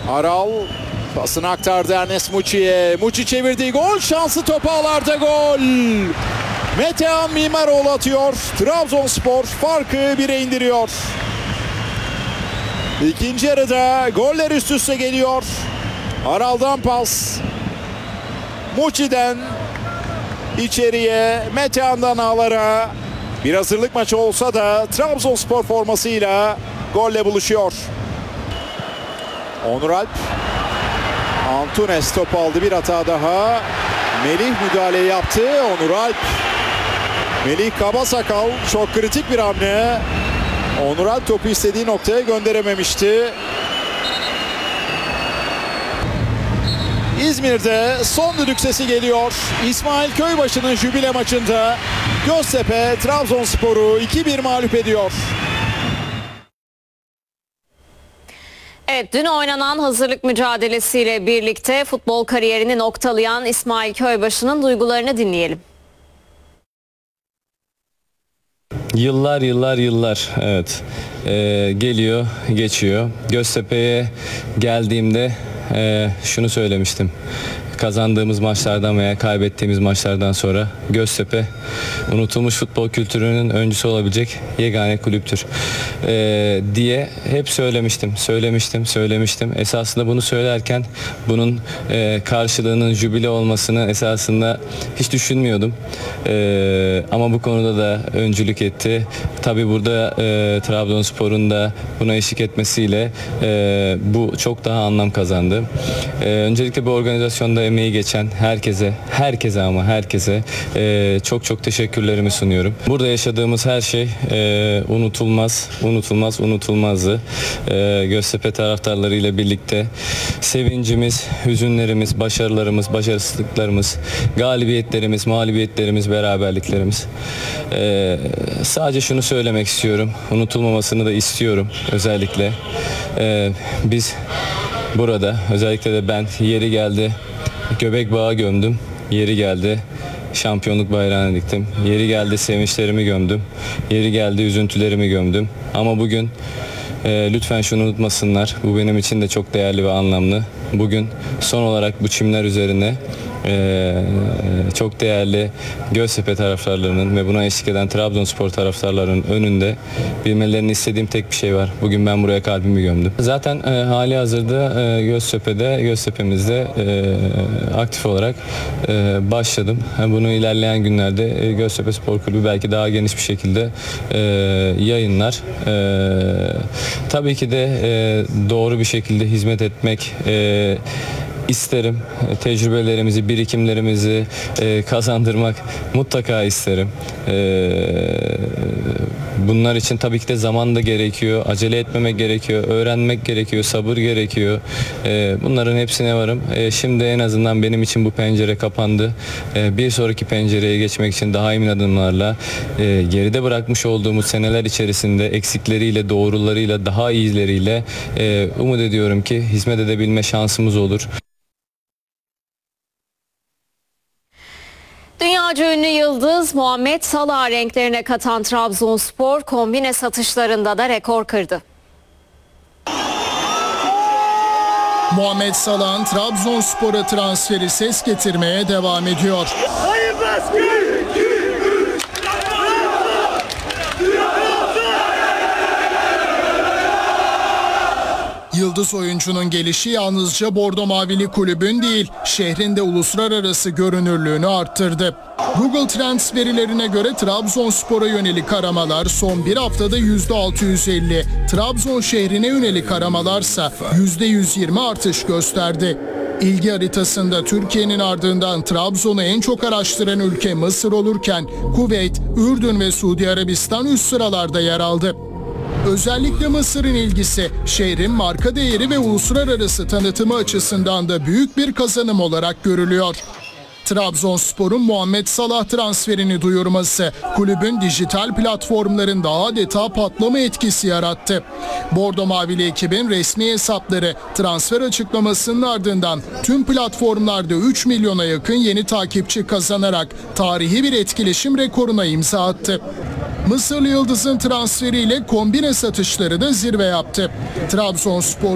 Aral pasını aktardı Ernest Muçi'ye. Muçi çevirdi. Gol şansı, top ağlarda, gol. Metehan Mimaroğlu atıyor. Trabzonspor farkı 1'e indiriyor. İkinci yarıda goller üst üste geliyor. Aral'dan pas. Muçi'den içeriye, Metehan'dan ağlara. Bir hazırlık maçı olsa da Trabzonspor formasıyla golle buluşuyor. Onur Alp. Antunes top aldı, bir hata daha. Melih müdahale yaptı. Onur Alp. Melih Kabasakal, çok kritik bir hamle. Onur Alp topu istediği noktaya gönderememişti. İzmir'de son düdük sesi geliyor. İsmail Köybaşı'nın jübile maçında Göztepe Trabzonspor'u 2-1 mağlup ediyor. Evet, dün oynanan hazırlık mücadelesiyle birlikte futbol kariyerini noktalayan İsmail Köybaşı'nın duygularını dinleyelim. Yıllar evet, geliyor geçiyor. Göztepe'ye geldiğimde şunu söylemiştim. Kazandığımız maçlardan veya kaybettiğimiz maçlardan sonra Göztepe unutulmuş futbol kültürünün öncüsü olabilecek yegane kulüptür diye hep söylemiştim. Esasında bunu söylerken bunun karşılığının jübile olmasını esasında hiç düşünmüyordum. Ama bu konuda da öncülük etti. Tabii burada Trabzonspor'un da buna eşlik etmesiyle bu çok daha anlam kazandı. Öncelikle bu organizasyonda emeği geçen herkese çok teşekkürlerimi sunuyorum. Burada yaşadığımız her şey unutulmazdı. Göztepe taraftarları ile birlikte sevincimiz, hüzünlerimiz, başarılarımız, başarısızlıklarımız, galibiyetlerimiz, mağlubiyetlerimiz, beraberliklerimiz. Sadece şunu söylemek istiyorum. Unutulmamasını da istiyorum özellikle. Biz burada, özellikle de ben, yeri geldi göbek bağı gömdüm. Yeri geldi şampiyonluk bayrağını diktim. Yeri geldi sevinçlerimi gömdüm. Yeri geldi üzüntülerimi gömdüm. Ama bugün lütfen şunu unutmasınlar. Bu benim için de çok değerli ve anlamlı. Bugün son olarak bu çimler üzerine çok değerli Göztepe taraftarlarının ve buna eşlik eden Trabzonspor taraftarlarının önünde bilmelerini istediğim tek bir şey var. Bugün ben buraya kalbimi gömdüm. Zaten hali hazırda Göztepe'mizde aktif olarak başladım. Bunu ilerleyen günlerde Göztepe Spor Kulübü belki daha geniş bir şekilde yayınlar. Tabii ki de doğru bir şekilde hizmet etmek isterim. Tecrübelerimizi, birikimlerimizi kazandırmak mutlaka isterim. Bunlar için tabii ki de zaman da gerekiyor, acele etmemek gerekiyor, öğrenmek gerekiyor, sabır gerekiyor. Bunların hepsine varım. Şimdi en azından benim için bu pencere kapandı. Bir sonraki pencereye geçmek için daha emin adımlarla geride bırakmış olduğumuz seneler içerisinde eksikleriyle, doğrularıyla, daha iyileriyle umut ediyorum ki hizmet edebilme şansımız olur. Dünyaca ünlü yıldız Muhammed Salah renklerine katan Trabzonspor kombine satışlarında da rekor kırdı. Muhammed Salah'ın Trabzonspor'a transferi ses getirmeye devam ediyor. Yıldız oyuncunun gelişi yalnızca Bordo Mavili kulübün değil, şehrin de uluslararası görünürlüğünü arttırdı. Google Trends verilerine göre Trabzonspor'a yönelik aramalar son bir haftada %650, Trabzon şehrine yönelik aramalarsa %120 artış gösterdi. İlgi haritasında Türkiye'nin ardından Trabzon'u en çok araştıran ülke Mısır olurken Kuveyt, Ürdün ve Suudi Arabistan üst sıralarda yer aldı. Özellikle Mısır'ın ilgisi şehrin marka değeri ve uluslararası tanıtımı açısından da büyük bir kazanım olarak görülüyor. Trabzonspor'un Muhammed Salah transferini duyurması kulübün dijital platformlarında adeta patlama etkisi yarattı. Bordo Mavili ekibin resmi hesapları transfer açıklamasının ardından tüm platformlarda 3 milyona yakın yeni takipçi kazanarak tarihi bir etkileşim rekoruna imza attı. Mısırlı Yıldız'ın transferiyle kombine satışları da zirve yaptı. Trabzonspor